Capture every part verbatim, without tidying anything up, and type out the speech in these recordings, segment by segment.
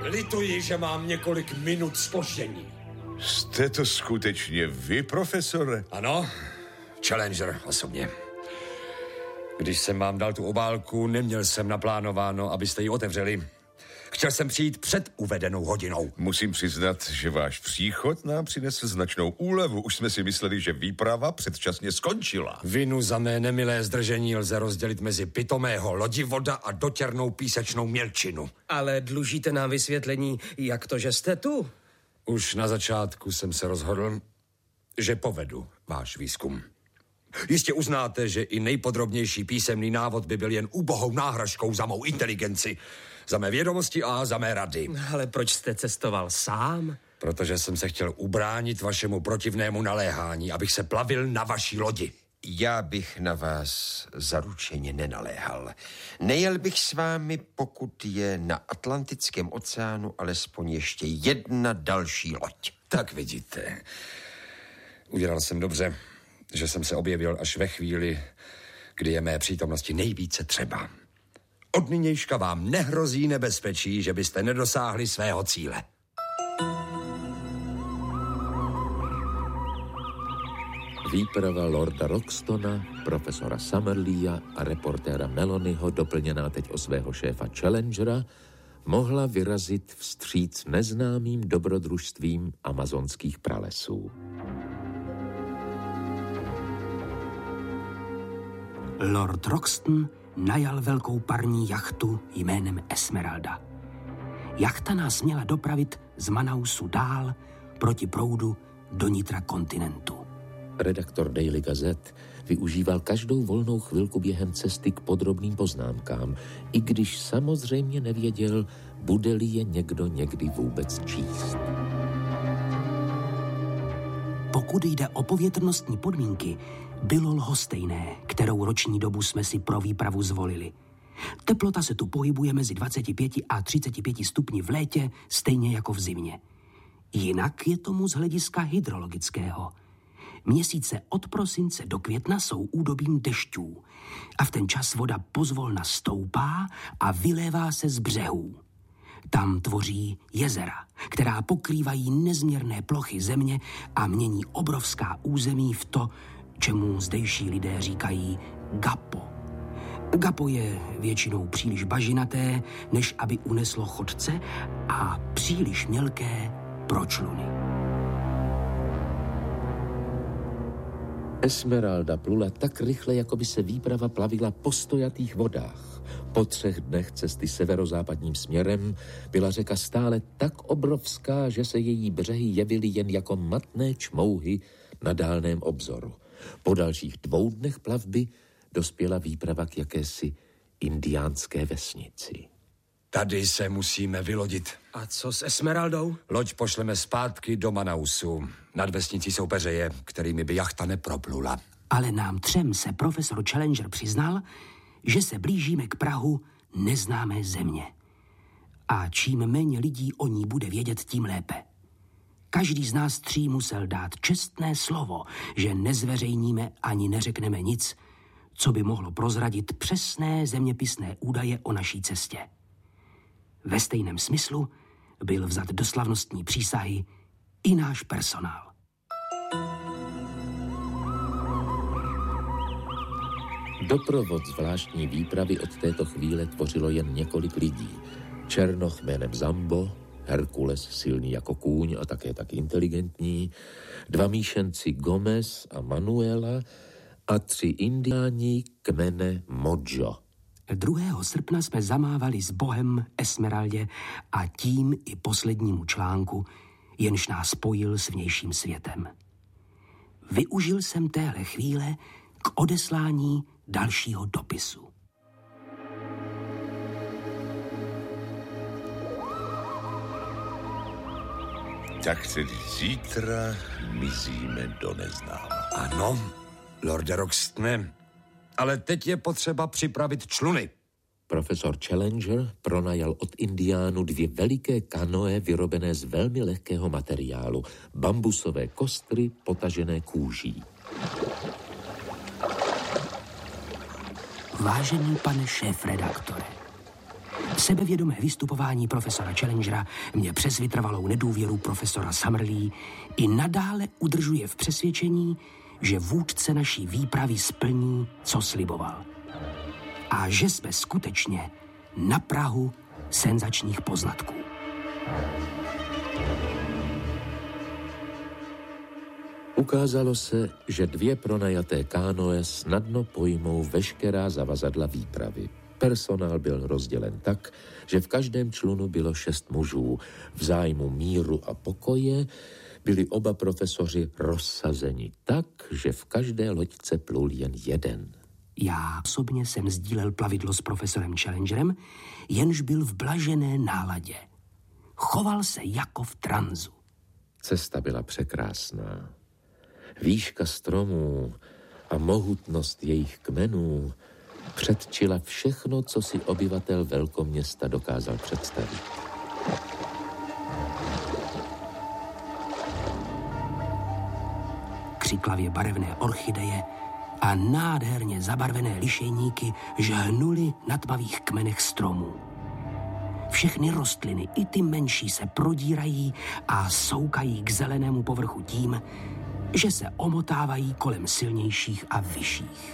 Lituji, že mám několik minut zpoždění. Jste to skutečně vy, profesore? Ano, Challenger osobně. Když jsem vám dal tu obálku, neměl jsem naplánováno, abyste ji otevřeli. Chtěl jsem přijít před uvedenou hodinou. Musím přiznat, že váš příchod nám přinesl značnou úlevu. Už jsme si mysleli, že výprava předčasně skončila. Vinu za mé nemilé zdržení lze rozdělit mezi pitomého lodivoda a dotěrnou písečnou mělčinu. Ale dlužíte nám vysvětlení, jak to, že jste tu? Už na začátku jsem se rozhodl, že povedu váš výzkum. Jistě uznáte, že i nejpodrobnější písemný návod by byl jen úbohou náhražkou za mou inteligenci, za mé vědomosti a za mé rady. Ale proč jste cestoval sám? Protože jsem se chtěl ubránit vašemu protivnému naléhání, abych se plavil na vaší lodi. Já bych na vás zaručeně nenaléhal. Nejel bych s vámi, pokud je na Atlantickém oceánu alespoň ještě jedna další loď. Tak vidíte. Udělal jsem dobře, že jsem se objevil až ve chvíli, kdy je mé přítomnosti nejvíce třeba. Od nynějška vám nehrozí nebezpečí, že byste nedosáhli svého cíle. Výprava Lorda Roxtona, profesora Summerleea a reportéra Melonyho, doplněná teď o svého šéfa Challengera, mohla vyrazit vstříc neznámým dobrodružstvím amazonských pralesů. Lord Roxton najal velkou parní jachtu jménem Esmeralda. Jachta nás měla dopravit z Manausu dál proti proudu do nitra kontinentu. Redaktor Daily Gazette využíval každou volnou chvilku během cesty k podrobným poznámkám, i když samozřejmě nevěděl, bude-li je někdo někdy vůbec číst. Pokud jde o povětrnostní podmínky, bylo lhostejné, kterou roční dobu jsme si pro výpravu zvolili. Teplota se tu pohybuje mezi dvacet pět a třicet pět stupni v létě, stejně jako v zimě. Jinak je tomu z hlediska hydrologického. Měsíce od prosince do května jsou údobím dešťů a v ten čas voda pozvolna stoupá a vylévá se z břehů. Tam tvoří jezera, která pokrývají nezměrné plochy země a mění obrovská území v to, čemu zdejší lidé říkají gapo. Gapo je většinou příliš bažinaté, než aby uneslo chodce, a příliš mělké pro čluny. Esmeralda plula tak rychle, jako by se výprava plavila po stojatých vodách. Po třech dnech cesty severozápadním směrem byla řeka stále tak obrovská, že se její břehy jevily jen jako matné čmouhy na dálném obzoru. Po dalších dvou dnech plavby dospěla výprava k jakési indiánské vesnici. Tady se musíme vylodit. A co s Esmeraldou? Loď pošleme zpátky do Manausu. Nad vesnicí jsou peřeje, kterými by jachta neproplula. Ale nám třem se profesor Challenger přiznal, že se blížíme k prahu neznámé země. A čím méně lidí o ní bude vědět, tím lépe. Každý z nás tří musel dát čestné slovo, že nezveřejníme ani neřekneme nic, co by mohlo prozradit přesné zeměpisné údaje o naší cestě. Ve stejném smyslu byl vzat do slavnostní přísahy i náš personál. Doprovod zvláštní výpravy od této chvíle tvořilo jen několik lidí. Černoch jménem Zambo, Herkules silný jako kůň a také tak inteligentní, dva míšenci Gomez a Manuela a tři indiáni kmene Mojo. druhého srpna jsme zamávali s Bohem Esmeraldě a tím i poslednímu článku, jenž nás spojil s vnějším světem. Využil jsem téhle chvíle k odeslání dalšího dopisu. Tak tedy zítra mizíme do neznáma. Ano, lorde Roxtone, ale teď je potřeba připravit čluny. Profesor Challenger pronajal od indiánů dvě veliké kanoe vyrobené z velmi lehkého materiálu, bambusové kostry potažené kůží. Vážený pane šéfredaktore, Sebevědomé vystupování profesora Challengera mě přes vytrvalou nedůvěru profesora Summerlee i nadále udržuje v přesvědčení, že vůdce naší výpravy splní, co sliboval. A že jsme skutečně na prahu senzačních poznatků. Ukázalo se, že dvě pronajaté kánoe snadno pojmou veškerá zavazadla výpravy. Personál byl rozdělen tak, že v každém člunu bylo šest mužů. V zájmu míru a pokoje byli oba profesoři rozsazeni tak, že v každé loďce plul jen jeden. Já osobně jsem sdílel plavidlo s profesorem Challengerem, jenž byl v blažené náladě. Choval se jako v tranzu. Cesta byla překrásná. Výška stromů a mohutnost jejich kmenů předčila všechno, co si obyvatel velkoměsta dokázal představit. Křiklavě barevné orchideje a nádherně zabarvené lišejníky žhnuly na tmavých kmenech stromů. Všechny rostliny, i ty menší, se prodírají a soukají k zelenému povrchu tím, že se omotávají kolem silnějších a vyšších.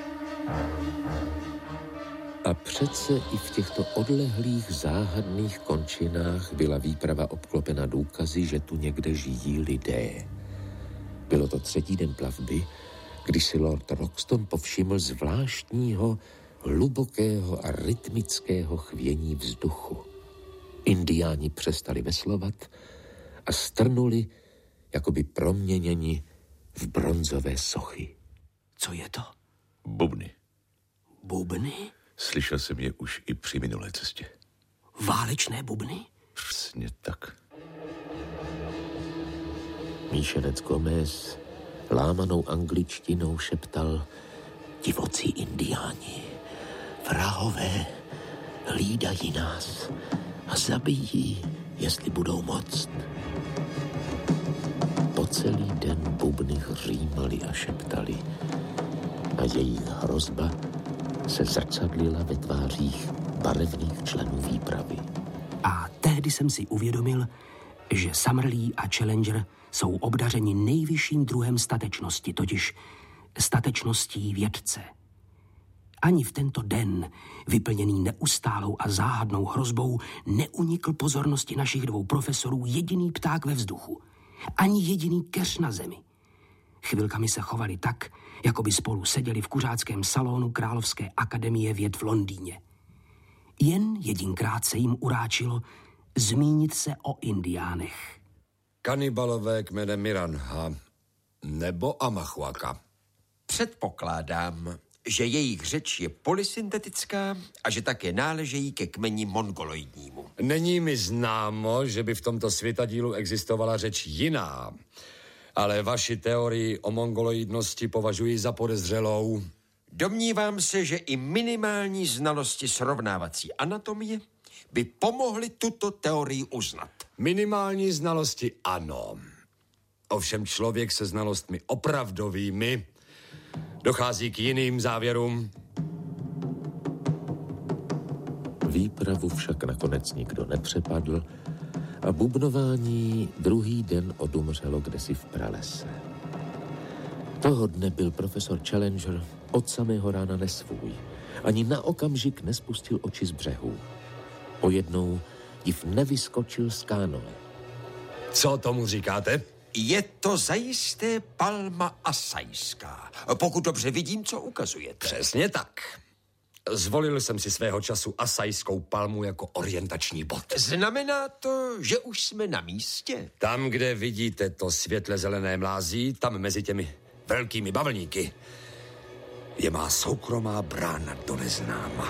A přece i v těchto odlehlých záhadných končinách byla výprava obklopena důkazy, že tu někde žijí lidé. Bylo to třetí den plavby, když si Lord Roxton povšiml zvláštního, hlubokého a rytmického chvění vzduchu. Indiáni přestali veslovat a strnuli, jakoby proměněni v bronzové sochy. Co je to? Bubny. Bubny? Slyšel jsem je už i při minulé cestě. Válečné bubny? Přesně tak. Míšenec Gomez lámanou angličtinou šeptal: divocí indiáni, vrahové, hlídají nás a zabijí, jestli budou moct. Po celý den bubny hřímali a šeptali a jejich hrozba se zrcadlila ve tvářích barevných členů výpravy. A tehdy jsem si uvědomil, že Summerlee a Challenger jsou obdařeni nejvyšším druhem statečnosti, totiž statečností vědce. Ani v tento den, vyplněný neustálou a záhadnou hrozbou, neunikl pozornosti našich dvou profesorů jediný pták ve vzduchu, ani jediný keř na zemi. Chvilkami se chovali tak, jako by spolu seděli v kuřáckém salonu Královské akademie věd v Londýně. Jen jedinkrát se jim uráčilo zmínit se o indiánech. Kanibalové kmene Miranha nebo Amachuaka. Předpokládám, že jejich řeč je polysyntetická a že také náležejí ke kmeni mongoloidnímu. Není mi známo, že by v tomto světadílu existovala řeč jiná, ale vaši teorii o mongoloidnosti považuji za podezřelou. Domnívám se, že i minimální znalosti srovnávací anatomie by pomohly tuto teorii uznat. Minimální znalosti ano. Ovšem člověk se znalostmi opravdovými dochází k jiným závěrům. Výpravu však nakonec nikdo nepřepadl a bubnování druhý den odumřelo kdesi v pralese. Toho dne byl profesor Challenger od samého rána nesvůj. Ani na okamžik nespustil oči z břehu. Pojednou div nevyskočil z kánoe. Co tomu říkáte? Je to zajisté palma asajská, pokud dobře vidím, co ukazujete. Přesně tak. Zvolil jsem si svého času asajskou palmu jako orientační bod. Znamená to, že už jsme na místě? Tam, kde vidíte to světle zelené mlází, tam mezi těmi velkými bavlníky je má soukromá brána do neznáma.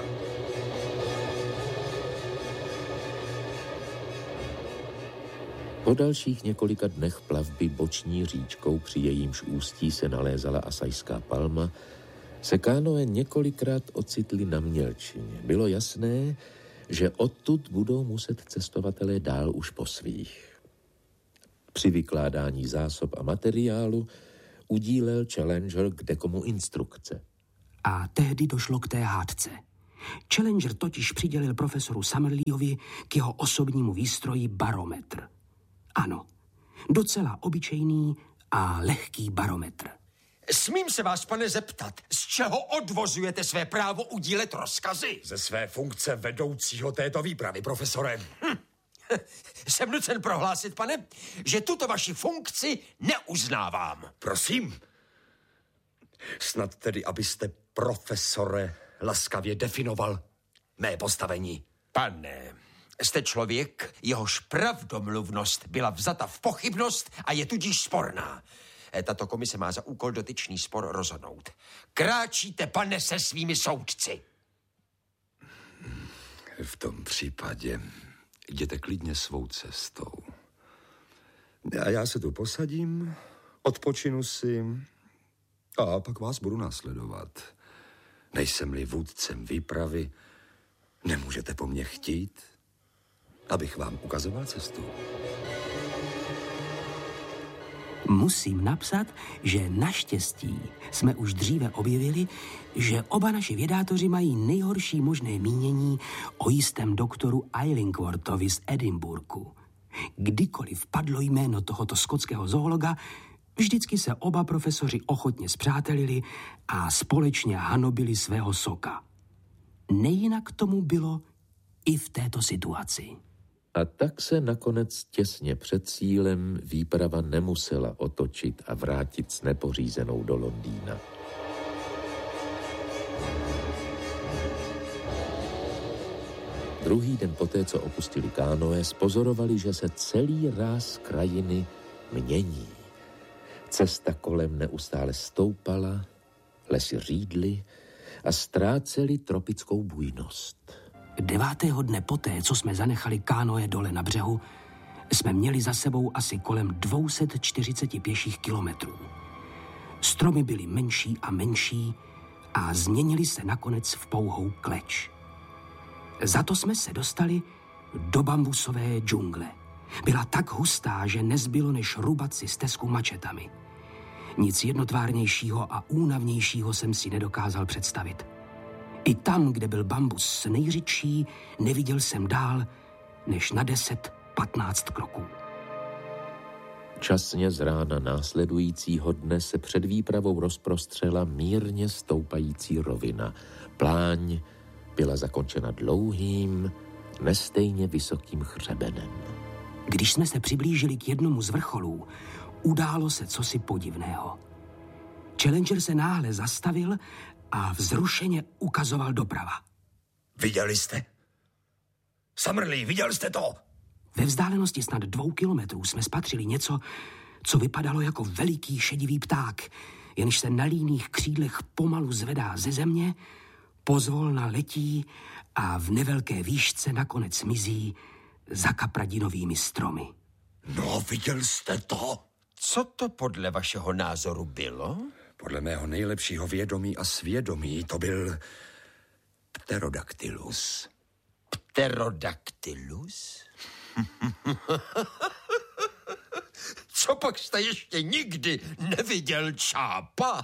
Po dalších několika dnech plavby boční říčkou, při jejímž ústí se nalézala asajská palma, se kánoe několikrát ocitli na mělčině. Bylo jasné, že odtud budou muset cestovatelé dál už po svých. Při vykládání zásob a materiálu udílel Challenger kdekomu instrukce. A tehdy došlo k té hádce. Challenger totiž přidělil profesoru Summerleeovi k jeho osobnímu výstroji barometr. Ano, docela obyčejný a lehký barometr. Smím se vás, pane, zeptat, z čeho odvozujete své právo udílet rozkazy? Ze své funkce vedoucího této výpravy, profesore. Hm. Jsem nucen prohlásit, pane, že tuto vaši funkci neuznávám. Prosím. Snad tedy, abyste, profesore, laskavě definoval mé postavení. Pane, jste člověk, jehož pravdomluvnost byla vzata v pochybnost a je tudíž sporná. Tato komise má za úkol dotyčný spor rozhodnout. Kráčíte, pane, se svými soudci. V tom případě jděte klidně svou cestou. A já se tu posadím, odpočinu si a pak vás budu následovat. Nejsem-li vůdcem výpravy, nemůžete po mně chtít, abych vám ukazoval cestu. Musím napsat, že naštěstí jsme už dříve objevili, že oba naši vědátoři mají nejhorší možné mínění o jistém doktoru Illingworthovi z Edinburghu. Kdykoliv padlo jméno tohoto skotského zoologa, vždycky se oba profesoři ochotně spřátelili a společně hanobili svého soka. Nejinak tomu bylo i v této situaci. A tak se nakonec těsně před cílem výprava nemusela otočit a vrátit s nepořízenou do Londýna. Druhý den poté, co opustili kánoe, spozorovali, že se celý ráz krajiny mění. Cesta kolem neustále stoupala, lesy řídly a ztrácely tropickou bujnost. Devátého dne poté, co jsme zanechali kánoe dole na břehu, jsme měli za sebou asi kolem dvě stě čtyřicet pěších kilometrů. Stromy byly menší a menší a změnili se nakonec v pouhou kleč. Za to jsme se dostali do bambusové džungle. Byla tak hustá, že nezbylo než rubat si stezku mačetami. Nic jednotvárnějšího a únavnějšího jsem si nedokázal představit. I tam, kde byl bambus nejřidší, neviděl jsem dál než na deset patnáct kroků. Časně z rána následujícího dne se před výpravou rozprostřela mírně stoupající rovina. Pláň byla zakončena dlouhým, nestejně vysokým hřebenem. Když jsme se přiblížili k jednomu z vrcholů, událo se cosi podivného. Challenger se náhle zastavil a vzrušeně ukazoval doprava. Viděli jste? Summerlee, viděl jste to? Ve vzdálenosti snad dvou kilometrů jsme spatřili něco, co vypadalo jako veliký šedivý pták, jenž se na líných křídlech pomalu zvedá ze země, pozvolna letí a v nevelké výšce nakonec mizí za kapradinovými stromy. No, viděl jste to? Co to podle vašeho názoru bylo? Podle mého nejlepšího vědomí a svědomí to byl Pterodactylus. Pterodactylus? Co pak jste ještě nikdy neviděl čápa?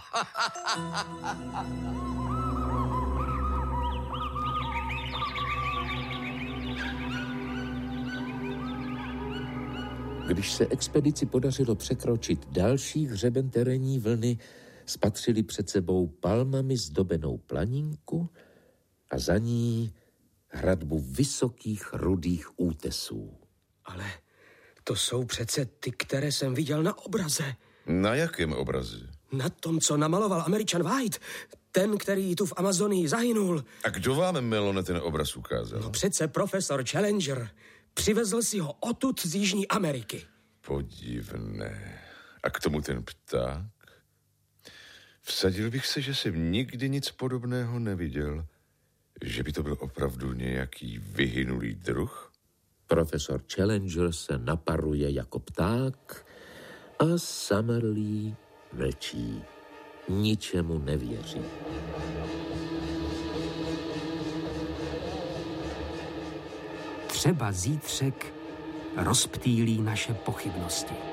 Když se expedici podařilo překročit další hřeben terénní vlny, spatřili před sebou palmami zdobenou planinku a za ní hradbu vysokých rudých útesů. Ale to jsou přece ty, které jsem viděl na obraze. Na jakém obraze? Na tom, co namaloval Američan White. Ten, který tu v Amazonii zahynul. A kdo vám, Melone, ten obraz ukázal? No přece profesor Challenger. Přivezl si ho odtud z Jižní Ameriky. Podivné. A k tomu ten pták? Vsadil bych se, že jsem nikdy nic podobného neviděl. Že by to byl opravdu nějaký vyhynulý druh? Profesor Challenger se naparuje jako pták a Summerlee mlčí. Ničemu nevěří. Třeba zítřek rozptýlí naše pochybnosti.